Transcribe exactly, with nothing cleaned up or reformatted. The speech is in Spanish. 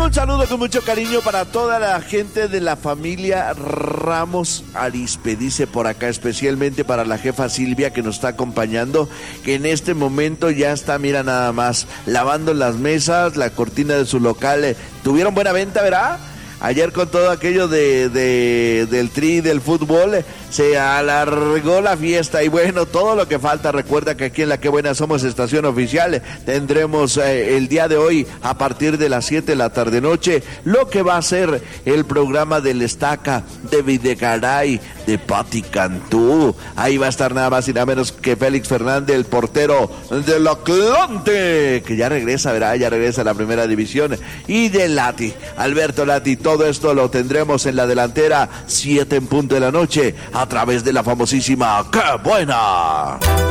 Tengo un saludo con mucho cariño para toda la gente de la familia Ramos Arizpe, dice por acá, especialmente para la jefa Silvia que nos está acompañando, que en este momento ya está, mira nada más, lavando las mesas, la cortina de su local. Eh, ¿Tuvieron buena venta, verdad? Ayer con todo aquello de, de del tri, del fútbol, eh, se alargó la fiesta y bueno, todo lo que falta. Recuerda que aquí en La Que Buena somos estación oficial. Eh, tendremos eh, el día de hoy a partir de las siete de la tarde noche lo que va a ser el programa del Estaca, de Videgaray, de Pati Cantú. Ahí va a estar nada más y nada menos que Félix Fernández, el portero del Atlante, que ya regresa, ¿verdad? Ya regresa a la primera división. Y de Lati, Alberto Lati. Todo esto lo tendremos en la delantera, siete en punto de la noche, a través de la famosísima ¡Qué Buena!